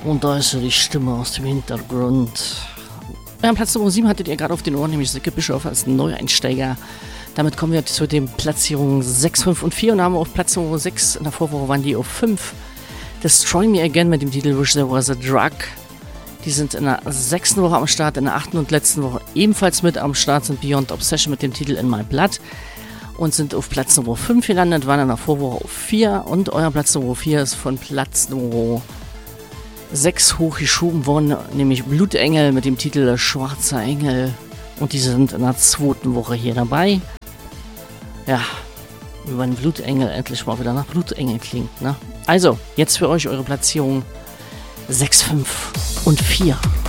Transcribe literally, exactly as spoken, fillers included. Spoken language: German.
Und da ist so die Stimme aus dem Hintergrund. Ja, Platz Nummer sieben hattet ihr gerade auf den Ohren, nämlich Silke Bischof als Neueinsteiger. Damit kommen wir zu den Platzierungen sechs, fünf und vier und haben auf Platz Nummer sechs, in der Vorwoche waren die auf fünf. Destroy Me Again mit dem Titel Wish There Was a Drug. Die sind in der sechsten Woche am Start, in der achten und letzten Woche ebenfalls mit am Start sind Beyond Obsession mit dem Titel In My Blood und sind auf Platz Nummer fünf gelandet, waren in der Vorwoche auf vier und euer Platz Nummer vier ist von Platz Nummer sechs hochgeschoben worden, nämlich Blutengel mit dem Titel Schwarzer Engel und die sind in der zweiten Woche hier dabei. Ja, wenn Blutengel endlich mal wieder nach Blutengel klingt, ne? Also, jetzt für euch eure Platzierung sechs, fünf und vier.